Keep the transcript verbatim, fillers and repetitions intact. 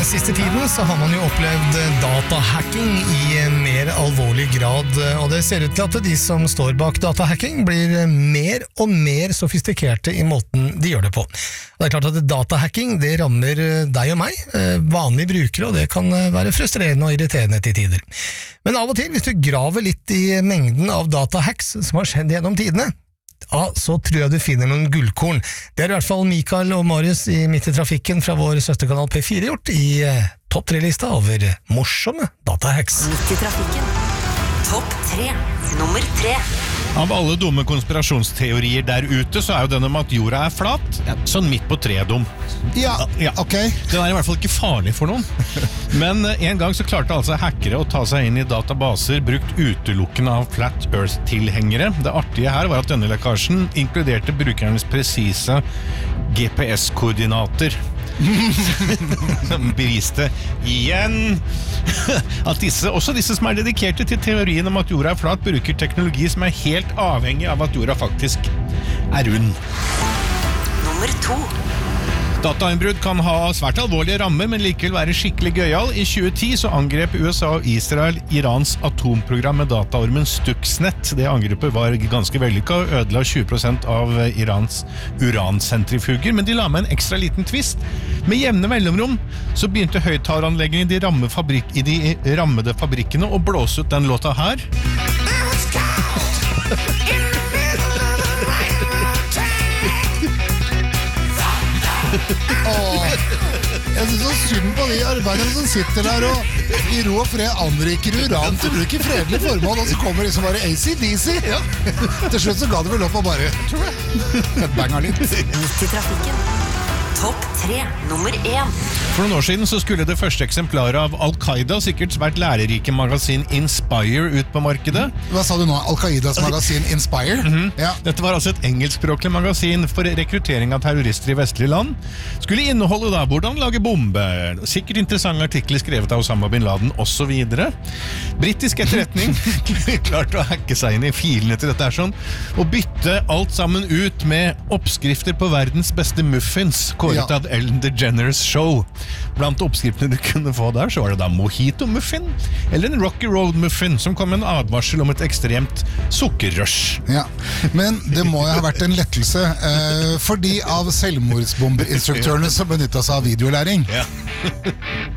siste tiden så har man jo opplevd datahacking i mer alvorlig grad, og det ser ut til at de som står bak datahacking blir mer og mer sofistikerte i måten de gjør det på. Det er klart at datahacking det rammer deg og meg, vanlige brukere, og det kan være frustrerende og irriterende til tider. Men av og til, hvis du graver litt i mengden av datahacks som har skjedd gjennom tidene, ja, så tror jeg du finner noen gullkorn. Det er i hvert fall Mikael og Marius i Midt i Trafikken fra vår søsterkanal P fire gjort i eh, topp tre-lista over morsomme datahacks. Midt i Trafikken. Topp tre. Nummer tre. Av alle dumme konspirasjonsteorier der ute, så er jo denne om at jorda er flat, ja, sånn midt på treet dum. Ja, ja, ok. Den er i hvert fall ikke farlig for noen. Men en gang så klarte altså hackere å ta seg inn i databaser brukt utelukkende av Flat Earth-tilhengere. Det artige her var at denne lekkasjen inkluderte brukernes presise G P S-koordinater. Som beviste igjen at disse, også disse som er dedikerte til teorien om at jorda er flat, bruker teknologi som er helt avhengig av at jorda faktisk er rund. Nummer to. Datainnbrudd kan ha svært alvorlige rammer, men likevel være skikkelig gøyal. I tjue ti så angrep U S A og Israel Irans atomprogram med dataormen Stuxnet. Det angrepet var ganske vellykket og ødela tjue prosent av Irans uransentrifuger, men de la med en ekstra liten twist. Med jevne mellomrom så begynte høyttaleranleggene i de, ramme fabrik- i de rammede fabrikkene å blåse ut den låta her. Åh, jeg synes så synd på de arbeiderne som sitter der og i ro og fred anriker uran til bruk i fredelig formål, og så kommer liksom bare A C D C. Ja. Til slutt så ga det vel opp og bare banga litt. Midt i Trafikken. Topp tre. Nummer én. For noen år siden så skulle det første eksemplaret av Al-Qaida, sikkert svært lærerike magasin Inspire, ut på markedet. Hva sa du nå? Al-Qaidas magasin Inspire? Mm-hmm. Ja. Dette var altså et engelskspråklig magasin for rekruttering av terrorister i vestlige land. Skulle inneholde da hvordan lage bombe, sikkert interessante artikler skrevet av Osama bin Laden, og så videre. Brittisk etterretning klarte å hacke seg inn i filene til dette her sånn, og bytte alt sammen ut med oppskrifter på verdens beste muffins, kåret Ja. av Ellen DeGeneres Show. Blant oppskriftene du kunne få der, så var det da mojito-muffin, eller en Rocky Road-muffin, som kom med en advarsel om et ekstremt sukkerrush. Ja, men det må jo ha vært en lettelse eh, for de av selvmordsbomberinstruktørene som benyttet seg av videolæring. Ja.